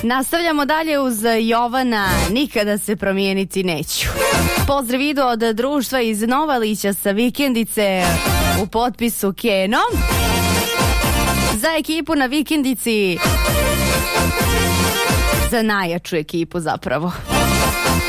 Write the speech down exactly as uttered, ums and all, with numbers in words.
Nastavljamo dalje uz Jovana, nikada se promijeniti neću. Pozdrav idu od društva iz Novalića sa vikendice u potpisu Keno. Za ekipu na vikendici, za najjaču ekipu zapravo.